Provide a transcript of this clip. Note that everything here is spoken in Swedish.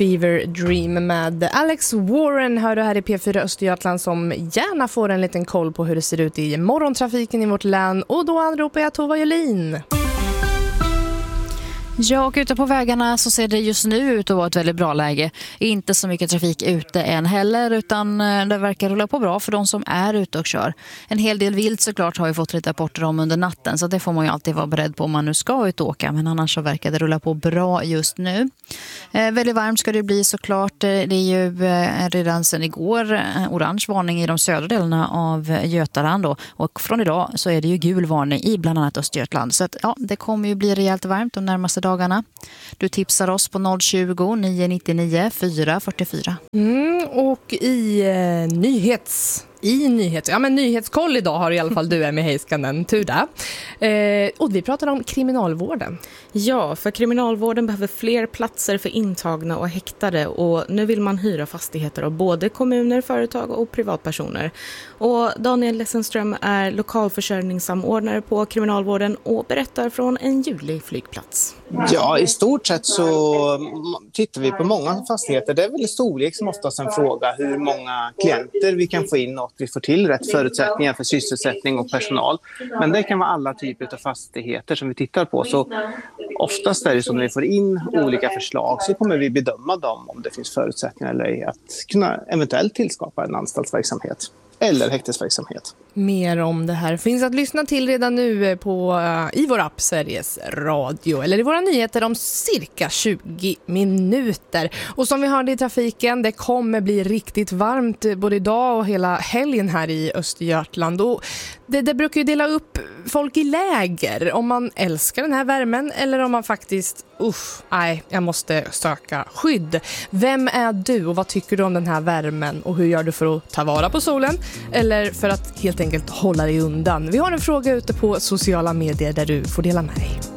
Fever Dream med Alex Warren hör du här i P4 Östergötland som gärna får en liten koll på hur det ser ut i morgontrafiken i vårt län. Och då anropar jag Tova Jolin. Ja, och ute på vägarna så ser det just nu ut att vara ett väldigt bra läge. Inte så mycket trafik ute än heller, utan det verkar rulla på bra för de som är ute och kör. En hel del vilt såklart har vi fått lite rapporter om under natten, så det får man ju alltid vara beredd på om man nu ska ut och åka. Men annars så verkar det rulla på bra just nu. Väldigt varmt ska det bli såklart. Det är ju redan sedan igår orange varning i de södra delarna av Götaland då. Och från idag så är det ju gul varning i bland annat Östergötland. Så att, ja, det kommer ju bli rejält varmt de närmaste dagarna. Du tipsar oss på 020 999 444. Och i nyhetskoll idag har i alla fall du med Heiskanen, tur där. Och vi pratar om kriminalvården. Ja, för kriminalvården behöver fler platser för intagna och häktade och nu vill man hyra fastigheter av både kommuner, företag och privatpersoner. Och Daniel Lessenström är lokalförsörjningssamordnare på kriminalvården och berättar från en julig flygplats. Ja, i stort sett så tittar vi på många fastigheter. Det är väl storlek som oftast en fråga hur många klienter vi kan få in och att vi får till rätt förutsättningar för sysselsättning och personal. Men det kan vara alla typer av fastigheter som vi tittar på. Så oftast är det så när vi får in olika förslag så kommer vi bedöma dem om det finns förutsättningar eller ej att kunna eventuellt tillskapa en anstaltsverksamhet eller häktesverksamhet. Mer om det här finns att lyssna till redan nu i vår app Sveriges Radio eller i våra nyheter om cirka 20 minuter. Och som vi hörde i trafiken, det kommer bli riktigt varmt både idag och hela helgen här i Östergötland. Och det brukar ju dela upp folk i läger om man älskar den här värmen eller om man faktiskt, jag måste söka skydd. Vem är du och vad tycker du om den här värmen och hur gör du för att ta vara på solen eller för att helt enkelt hålla dig undan? Vi har en fråga ute på sociala medier där du får dela med dig.